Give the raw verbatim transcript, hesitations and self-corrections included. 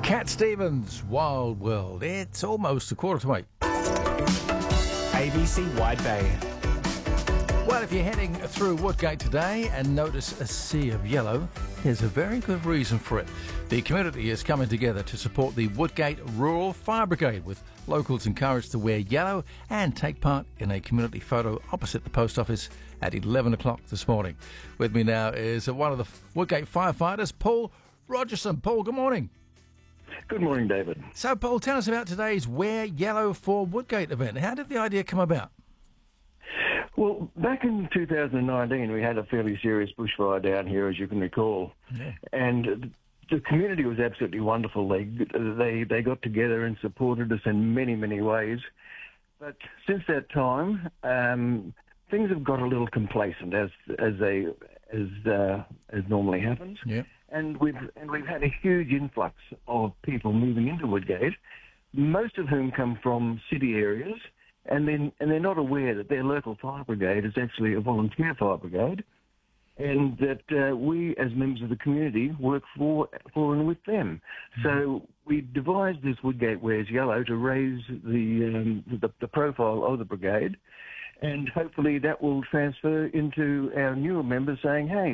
Cat Stevens, Wild World. It's almost a quarter to eight. A B C Wide Bay. Well, if you're heading through Woodgate today and notice a sea of yellow, there's a very good reason for it. The community is coming together to support the Woodgate Rural Fire Brigade, with locals encouraged to wear yellow and take part in a community photo opposite the post office at eleven o'clock this morning. With me now is one of the Woodgate firefighters, Paul Rogerson. Paul, good morning. Good morning, David. So, Paul, tell us about today's Wear Yellow for Woodgate event. How did the idea come about? Well, back in two thousand nineteen, we had a fairly serious bushfire down here, as you can recall. Yeah. And the community was absolutely wonderful. They, they, they got together and supported us in many, many ways. But since that time, um, things have got a little complacent, as as they as uh, as normally happens. Yeah. And we've and we've had a huge influx of people moving into Woodgate, most of whom come from city areas, and then and they're not aware that their local fire brigade is actually a volunteer fire brigade, and that uh, we, as members of the community, work for for and with them. Mm-hmm. So we devised this Woodgate Wears Yellow to raise the, um, the the profile of the brigade, and hopefully that will transfer into our newer members saying, hey,